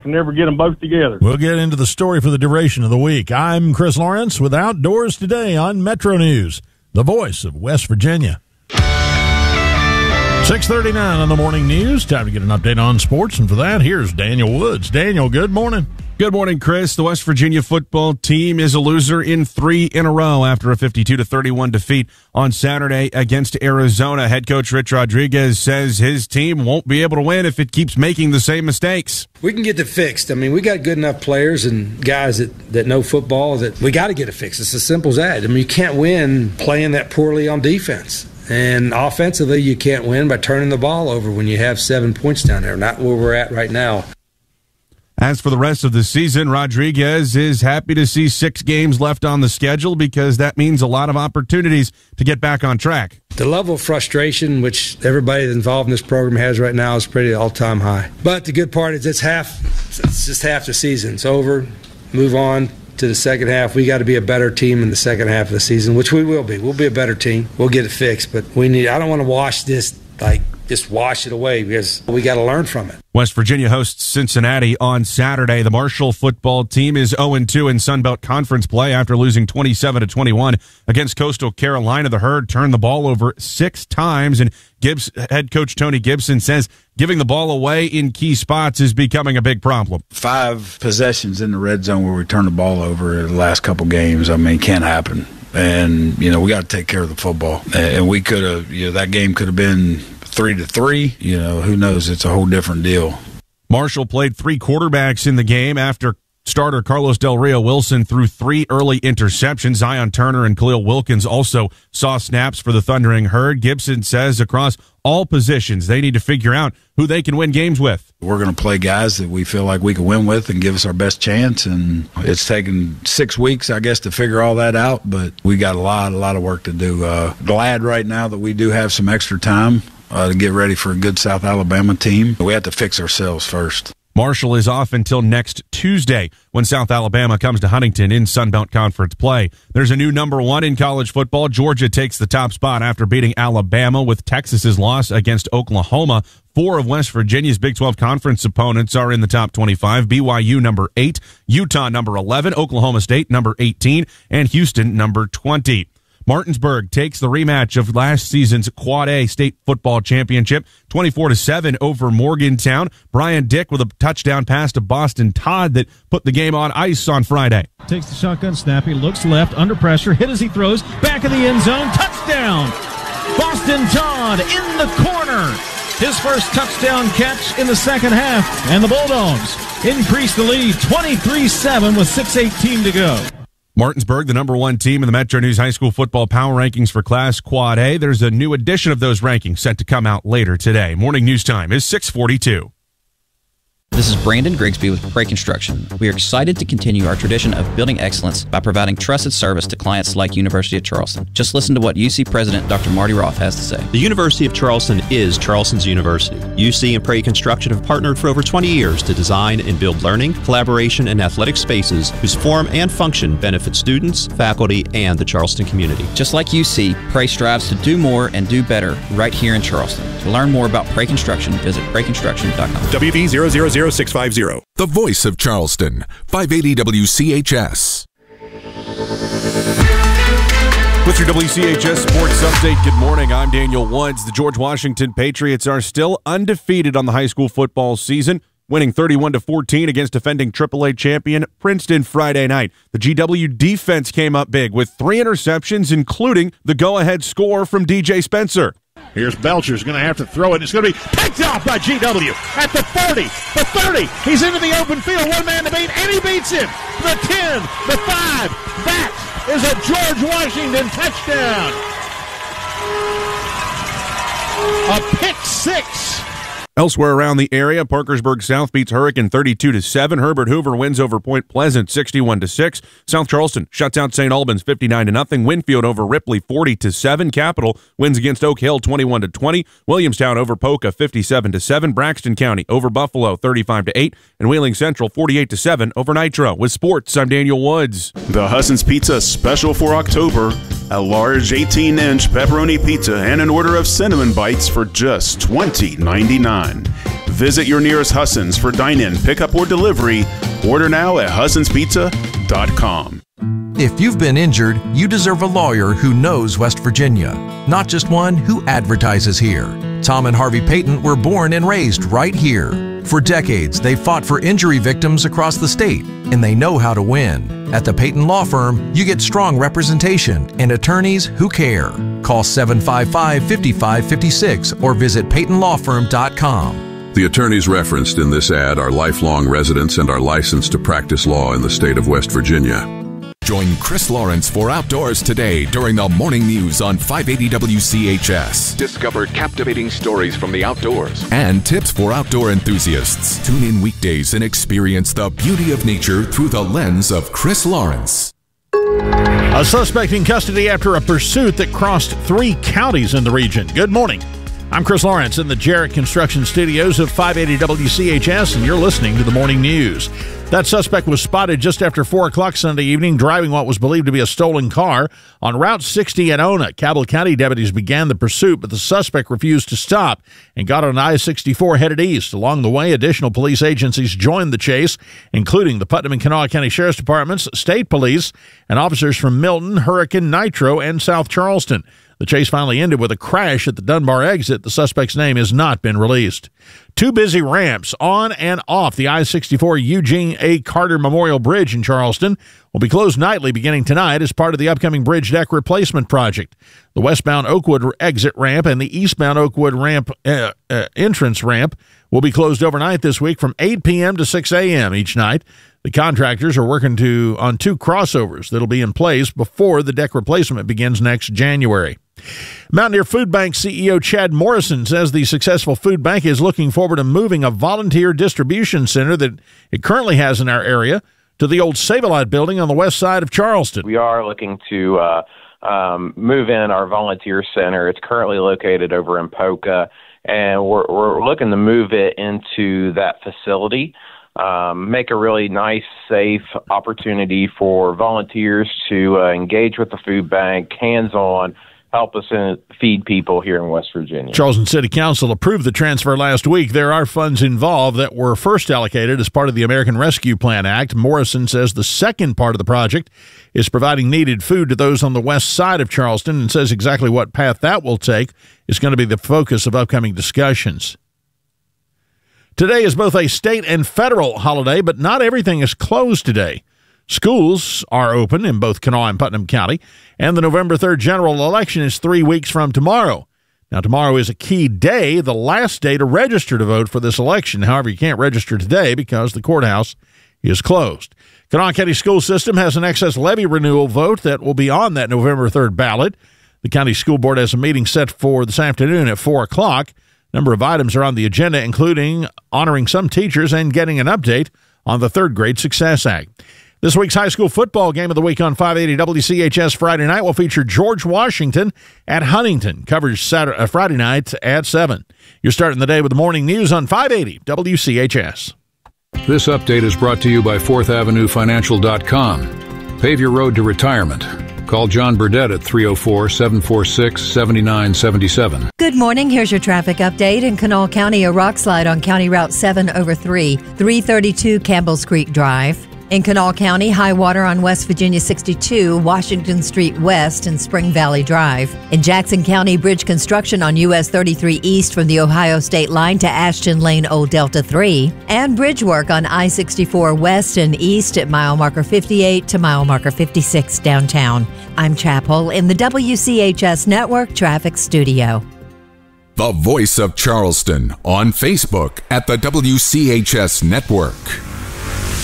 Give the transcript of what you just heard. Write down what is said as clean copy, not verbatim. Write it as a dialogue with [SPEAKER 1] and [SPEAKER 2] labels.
[SPEAKER 1] can never get them both together.
[SPEAKER 2] We'll get into the story for the duration of the week. I'm Chris Lawrence with Outdoors Today on Metro News, the voice of West Virginia. 6:39 on the morning news. Time to get an update on sports, and for that, here's Daniel Woods. Daniel, good morning.
[SPEAKER 3] Good morning, Chris. The West Virginia football team is a loser in 3 in a row after a 52-31 defeat on Saturday against Arizona. Head coach Rich Rodriguez says his team won't be able to win if it keeps making the same mistakes.
[SPEAKER 4] We can get it fixed. I mean, we got good enough players and guys that know football that we got to get it fixed. It's as simple as that. I mean, you can't win playing that poorly on defense. And offensively, you can't win by turning the ball over when you have 7 points down there. Not where we're at right now.
[SPEAKER 3] As for the rest of the season, Rodriguez is happy to see 6 games left on the schedule because that means a lot of opportunities to get back on track.
[SPEAKER 4] The level of frustration which everybody involved in this program has right now is pretty all-time high. But the good part is it's just half the season. It's over. Move on to the second half. We got to be a better team in the second half of the season, which we will be. We'll be a better team. We'll get it fixed. But I don't want to wash this, just wash it away, because we got to learn from it.
[SPEAKER 3] West Virginia hosts Cincinnati on Saturday. The Marshall football team is 0-2 in Sun Belt Conference play after losing 27-21 against Coastal Carolina. The Herd turned the ball over 6 times, and head coach Tony Gibson says giving the ball away in key spots is becoming a big problem.
[SPEAKER 5] 5 possessions in the red zone where we turn the ball over in the last couple games. I mean, can't happen. And, we got to take care of the football. And we could have, that game could have been 3-3. Who knows? It's a whole different deal.
[SPEAKER 3] Marshall played 3 quarterbacks in the game after starter Carlos Del Rio Wilson threw 3 early interceptions. Zion Turner and Khalil Wilkins also saw snaps for the Thundering Herd. Gibson says across all positions, they need to figure out who they can win games with.
[SPEAKER 5] We're going to play guys that we feel like we can win with and give us our best chance. And it's taken 6 weeks, I guess, to figure all that out. But we got a lot of work to do. Glad right now that we do have some extra time to get ready for a good South Alabama team. We have to fix ourselves first.
[SPEAKER 3] Marshall is off until next Tuesday when South Alabama comes to Huntington in Sun Belt Conference play. There's a new number 1 in college football. Georgia takes the top spot after beating Alabama, with Texas's loss against Oklahoma. 4 of West Virginia's Big 12 Conference opponents are in the top 25. BYU number 8, Utah number 11, Oklahoma State number 18, and Houston number 20. Martinsburg takes the rematch of last season's Quad A state football championship, 24-7 over Morgantown. Brian Dick with a touchdown pass to Boston Todd that put the game on ice on Friday.
[SPEAKER 6] Takes the shotgun snap. He looks left, under pressure, hit as he throws, back of the end zone, touchdown! Boston Todd in the corner. His first touchdown catch in the second half, and the Bulldogs increase the lead 23-7 with 6:18 to go.
[SPEAKER 3] Martinsburg, the number 1 team in the Metro News High School Football Power Rankings for Class Quad A. There's a new edition of those rankings set to come out later today. Morning news time is 6:42.
[SPEAKER 7] This is Brandon Grigsby with Prey Construction. We are excited to continue our tradition of building excellence by providing trusted service to clients like University of Charleston. Just listen to what UC President Dr. Marty Roth has to say.
[SPEAKER 8] The University of Charleston is Charleston's university. UC and Prey Construction have partnered for over 20 years to design and build learning, collaboration, and athletic spaces whose form and function benefit students, faculty, and the Charleston community.
[SPEAKER 7] Just like UC, Prey strives to do more and do better right here in Charleston. To learn more about Prey Construction, visit preyconstruction.com.
[SPEAKER 9] WV000650. The voice of Charleston, 580 WCHS.
[SPEAKER 3] With your WCHS Sports Update, good morning. I'm Daniel Woods. The George Washington Patriots are still undefeated on the high school football season, winning 31-14 against defending AAA champion Princeton Friday night. The GW defense came up big with 3 interceptions, including the go-ahead score from DJ Spencer.
[SPEAKER 10] Here's Belcher's going to have to throw it. It's going to be picked off by GW at the 40, the 30. He's into the open field. 1 man to beat, and he beats him. The 10, the 5. That is a George Washington touchdown. A pick 6.
[SPEAKER 3] Elsewhere around the area, Parkersburg South beats Hurricane 32-7. Herbert Hoover wins over Point Pleasant 61-6. South Charleston shuts out St. Albans 59-0. Winfield over Ripley 40-7. Capital wins against Oak Hill 21-20. Williamstown over Poca 57-7. Braxton County over Buffalo 35-8. And Wheeling Central 48-7 over Nitro. With sports, I'm Daniel Woods.
[SPEAKER 11] The Husson's Pizza special for October. A large 18-inch pepperoni pizza and an order of cinnamon bites for just $20.99. Visit your nearest Husson's for dine-in, pickup, or delivery. Order now at HussonsPizza.com.
[SPEAKER 1] If you've been injured, you deserve a lawyer who knows West Virginia, not just one who advertises here. Tom and Harvey Payton were born and raised right here. For decades, they've fought for injury victims across the state, and they know how to win. At the Payton Law Firm, you get strong representation and attorneys who care. Call 755-5556 or visit PaytonLawFirm.com.
[SPEAKER 9] The attorneys referenced in this ad are lifelong residents and are licensed to practice law in the state of West Virginia.
[SPEAKER 12] Join Chris Lawrence for Outdoors Today during the morning news on 580 WCHS.
[SPEAKER 13] Discover captivating stories from the outdoors
[SPEAKER 12] and tips for outdoor enthusiasts. Tune in weekdays and experience the beauty of nature through the lens of Chris Lawrence.
[SPEAKER 2] A suspect in custody after a pursuit that crossed 3 counties in the region. Good morning. I'm Chris Lawrence in the Jarrett Construction Studios of 580 WCHS, and you're listening to the morning news. That suspect was spotted just after 4 o'clock Sunday evening driving what was believed to be a stolen car on Route 60 in Ona. Cabell County deputies began the pursuit, but the suspect refused to stop and got on I-64 headed east. Along the way, additional police agencies joined the chase, including the Putnam and Kanawha County Sheriff's Departments, state police, and officers from Milton, Hurricane, Nitro, and South Charleston. The chase finally ended with a crash at the Dunbar exit. The suspect's name has not been released. 2 busy ramps on and off the I-64 Eugene A. Carter Memorial Bridge in Charleston will be closed nightly beginning tonight as part of the upcoming bridge deck replacement project. The westbound Oakwood exit ramp and the eastbound Oakwood ramp entrance ramp will be closed overnight this week from 8 p.m. to 6 a.m. each night. The contractors are working on 2 crossovers that'll be in place before the deck replacement begins next January. Mountaineer Food Bank CEO Chad Morrison says the successful food bank is looking forward to moving a volunteer distribution center that it currently has in our area to the old Save-A-Lot building on the west side of Charleston.
[SPEAKER 14] We are looking to move in our volunteer center. It's currently located over in Poca, and we're looking to move it into that facility. Make a really nice, safe opportunity for volunteers to engage with the food bank, hands-on, help us feed people here in West Virginia.
[SPEAKER 2] Charleston City Council approved the transfer last week. There are funds involved that were first allocated as part of the American Rescue Plan Act. Morrison says the second part of the project is providing needed food to those on the west side of Charleston and says exactly what path that will take is going to be the focus of upcoming discussions. Today is both a state and federal holiday, but not everything is closed today. Schools are open in both Kanawha and Putnam County, and the November 3rd general election is 3 weeks from tomorrow. Now, tomorrow is a key day, the last day to register to vote for this election. However, you can't register today because the courthouse is closed. Kanawha County School System has an excess levy renewal vote that will be on that November 3rd ballot. The county school board has a meeting set for this afternoon at 4 o'clock. A number of items are on the agenda, including honoring some teachers and getting an update on the Third Grade Success Act. This week's high school football game of the week on 580 WCHS Friday night will feature George Washington at Huntington. Coverage Friday night at 7. You're starting the day with the morning news on 580 WCHS.
[SPEAKER 15] This update is brought to you by 4thAvenueFinancial.com. Pave your road to retirement. Call John Burdett at 304-746-7977.
[SPEAKER 16] Good morning. Here's your traffic update. In Kanawha County, a rock slide on County Route 7 over 332 Campbell's Creek Drive. In Kanawha County, high water on West Virginia 62, Washington Street West and Spring Valley Drive. In Jackson County, bridge construction on US 33 East from the Ohio State line to Ashton Lane Old Delta 3. And bridge work on I-64 West and East at mile marker 58 to mile marker 56 downtown. I'm Chapel in the WCHS Network Traffic Studio.
[SPEAKER 12] The Voice of Charleston on Facebook at the WCHS Network.